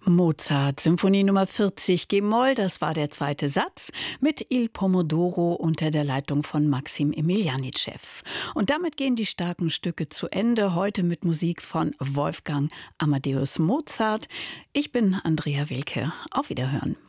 Mozart, Symphonie Nummer 40 G-Moll, das war der zweite Satz mit Il Pomodoro unter der Leitung von Maxim Emiljanitschew. Und damit gehen die starken Stücke zu Ende, heute mit Musik von Wolfgang Amadeus Mozart. Ich bin Andrea Wilke. Auf Wiederhören.